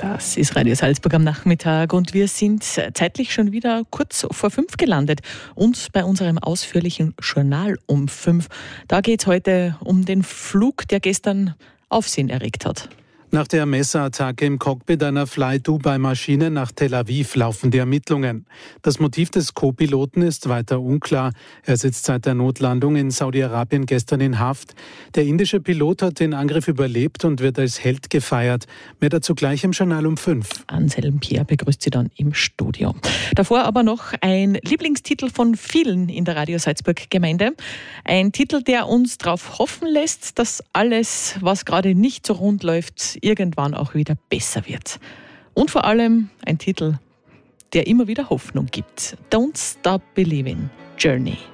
Das ist Radio Salzburg am Nachmittag und wir sind zeitlich schon wieder kurz vor 5 gelandet und bei unserem ausführlichen Journal um 5. Da geht es heute um den Flug, der gestern Aufsehen erregt hat. Nach der Messerattacke im Cockpit einer Fly-Dubai-Maschine nach Tel Aviv laufen die Ermittlungen. Das Motiv des Co-Piloten ist weiter unklar. Er sitzt seit der Notlandung in Saudi-Arabien gestern in Haft. Der indische Pilot hat den Angriff überlebt und wird als Held gefeiert. Mehr dazu gleich im Journal um 5. Anselm Pierre begrüßt Sie dann im Studio. Davor aber noch ein Lieblingstitel von vielen in der Radio Salzburg-Gemeinde. Ein Titel, der uns darauf hoffen lässt, dass alles, was gerade nicht so rund läuft, irgendwann auch wieder besser wird. Und vor allem ein Titel, der immer wieder Hoffnung gibt. Don't Stop Believing, Journey.